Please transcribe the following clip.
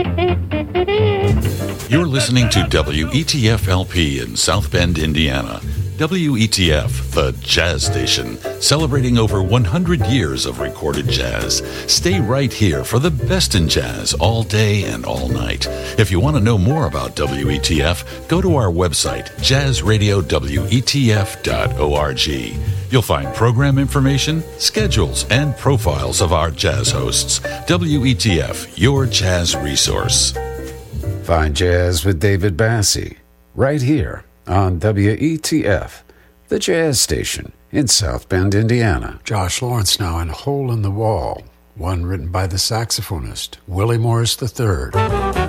You're listening to WETF-LP in South Bend, Indiana. WETF, the jazz station, celebrating over 100 years of recorded jazz. Stay right here for the best in jazz all day and all night. If you want to know more about WETF, go to our website, jazzradiowetf.org. You'll find program information, schedules, and profiles of our jazz hosts. WETF, your jazz resource. Find Jazz with David Bassie, right here on WETF, the jazz station in South Bend, Indiana. Josh Lawrence now in Hole in the Wall, one written by the saxophonist Willie Morris III.